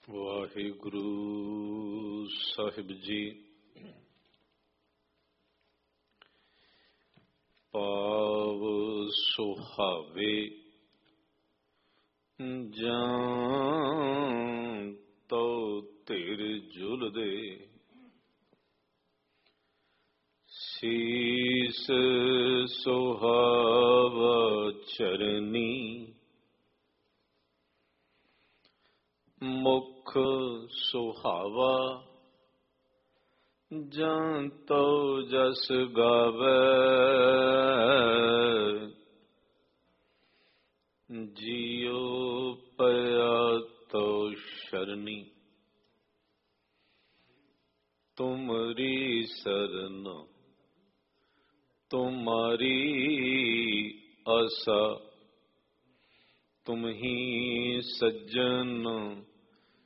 ਵਾਹਿਗੁਰੂ ਸਾਹਿਬ ਜੀ। ਪਾਵ ਸੁਹਾਵੇ ਜਾਂ ਤੋ ਧਿਰ ਝੁਲਦੇ, ਸੀਸ ਸੁਹਾਵਾ ਚਰਨੀ, ਮੁਖ ਸੁਹਾਵਾ ਜਾਂ ਤੋ ਜਸ ਗਾਵੇ, ਜੀਉ ਪਿਆ ਤੋ ਸ਼ਰਨੀ, ਤੁਮਰੀ ਸਰਨ ਤੁਮਾਰੀ ਆਸਾ, ਤੁਮ ਹੀ ਸੱਜਣ